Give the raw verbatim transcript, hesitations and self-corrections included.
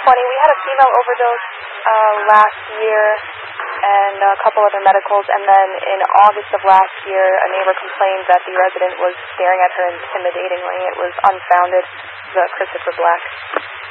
funny. We had a female overdose uh, last year and a couple other medicals, and then in August of last year, a neighbor complained that the resident was staring at her intimidatingly. It was unfounded. It was uh, Christopher Black.